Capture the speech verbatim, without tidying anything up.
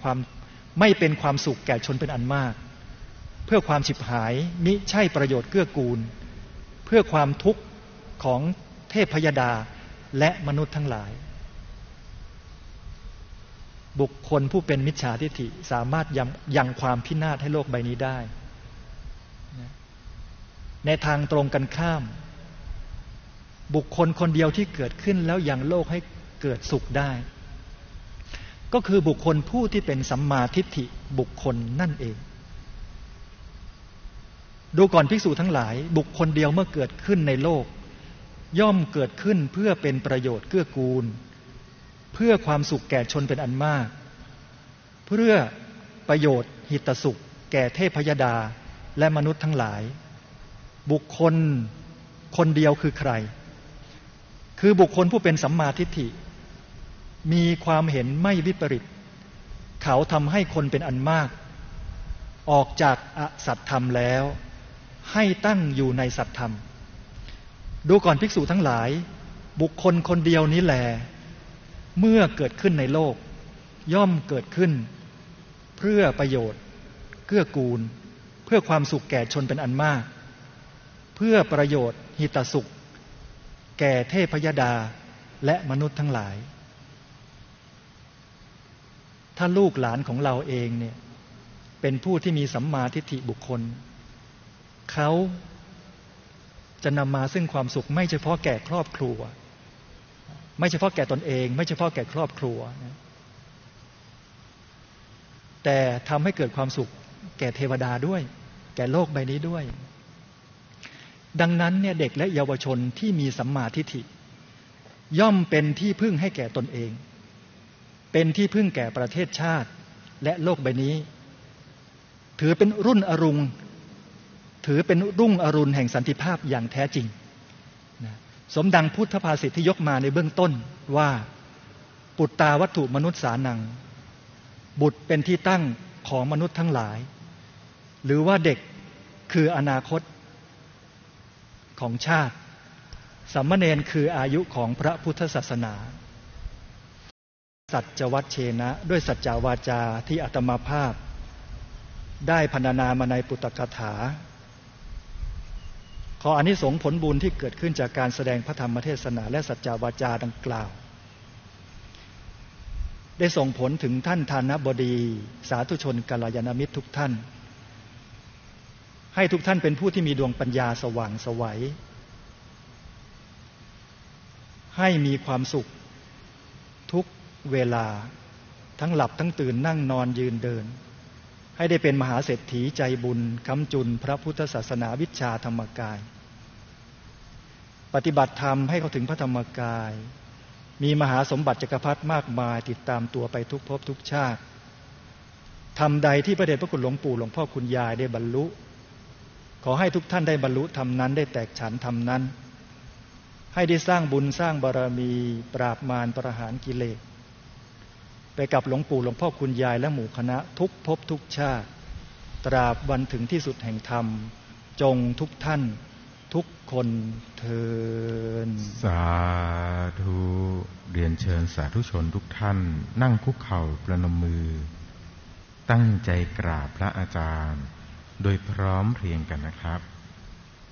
ความไม่เป็นความสุขแก่ชนเป็นอันมากเพื่อความฉิบหายมิใช่ประโยชน์เกื้อกูลเพื่อความทุกข์ของเทพยดาและมนุษย์ทั้งหลายบุคคลผู้เป็นมิจฉาทิฏฐิสามารถยังยังความพินาศให้โลกใบนี้ได้ในทางตรงกันข้ามบุคคลคนเดียวที่เกิดขึ้นแล้วยังโลกให้เกิดสุขได้ก็คือบุคคลผู้ที่เป็นสัมมาทิฏฐิบุคคลนั่นเองดูก่อนภิกษุทั้งหลายบุคคลเดียวเมื่อเกิดขึ้นในโลกย่อมเกิดขึ้นเพื่อเป็นประโยชน์เกื้อกูลเพื่อความสุขแก่ชนเป็นอันมากเพื่อประโยชน์หิตสุขแก่เทพยดาและมนุษย์ทั้งหลายบุคคลคนเดียวคือใครคือบุคคลผู้เป็นสัมมาทิฏฐิมีความเห็นไม่วิปริตเขาทำให้คนเป็นอันมากออกจากอสัตธรรมแล้วให้ตั้งอยู่ในสัตธรรมดูก่อนภิกษุทั้งหลายบุคคลคนเดียวนี้แลเมื่อเกิดขึ้นในโลกย่อมเกิดขึ้นเพื่อประโยชน์เกื้อกูลเพื่อความสุขแก่ชนเป็นอันมากเพื่อประโยชน์หิตสุขแก่เทพยดาและมนุษย์ทั้งหลายถ้าลูกหลานของเราเองเนี่ยเป็นผู้ที่มีสัมมาทิฏฐิบุคคลเขาจะนำมาซึ่งความสุขไม่เฉพาะแก่ครอบครัวไม่เฉพาะแก่ตนเองไม่เฉพาะแก่ครอบครัวแต่ทำให้เกิดความสุขแก่เทวดาด้วยแก่โลกใบนี้ด้วยดังนั้นเนี่ยเด็กและเยาวชนที่มีสัมมาทิฏฐิย่อมเป็นที่พึ่งให้แก่ตนเองเป็นที่พึ่งแก่ประเทศชาติและโลกใบนี้ถือเป็นรุ่นอรุณถือเป็นรุ่งอรุณแห่งสันติภาพอย่างแท้จริงนะสมดังพุทธภาษิตที่ยกมาในเบื้องต้นว่าปุตตาวัตถุมนุษย์สานังบุตรเป็นที่ตั้งของมนุษย์ทั้งหลายหรือว่าเด็กคืออนาคตของชาติสามเณรคืออายุของพระพุทธศาสนาสัจวัชเชนะด้วยสัจจวาจาที่อาตมาภาพได้พรรณนามาในปุตตกถาขออานิสงส์ผลบุญที่เกิดขึ้นจากการแสดงพระธรรมเทศนาและสัจจวาจาดังกล่าวได้ส่งผลถึงท่านทานบดีสาธุชนกัลยาณมิตรทุกท่านให้ทุกท่านเป็นผู้ที่มีดวงปัญญาสว่างไสวให้มีความสุขทุกเวลาทั้งหลับทั้งตื่นนั่งนอนยืนเดินให้ได้เป็นมหาเศรษฐีใจบุญค้ำจุนพระพุทธศาสนาวิชาธรรมกายปฏิบัติธรรมให้เข้าถึงพระธรรมกายมีมหาสมบัติจักรพรรดิมากมายติดตามตัวไปทุกภพทุกชาติธรรมใดที่พระเดชพระคุณหลวงปู่หลวงพ่อคุณยายได้บรรลุขอให้ทุกท่านได้บรรลุธรรมนั้นได้แตกฉานธรรมนั้นให้ได้สร้างบุญสร้างบารมีปราบมารประหารกิเลสไปกับหลวงปู่หลวงพ่อคุณยายและหมู่คณะทุกภพทุกชาติตราบวันถึงที่สุดแห่งธรรมจงทุกท่านทุกคนเทอญสาธุเรียนเชิญสาธุชนทุกท่านนั่งคุกเข่าประนมมือตั้งใจกราบพระอาจารย์โดยพร้อมเพรียงกันนะครับ